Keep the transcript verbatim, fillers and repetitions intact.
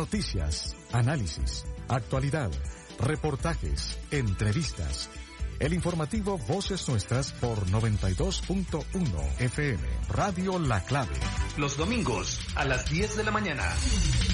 Noticias, análisis, actualidad, reportajes, entrevistas. El informativo Voces Nuestras por noventa y dos punto uno F M, Radio La Clave. Los domingos a las diez de la mañana.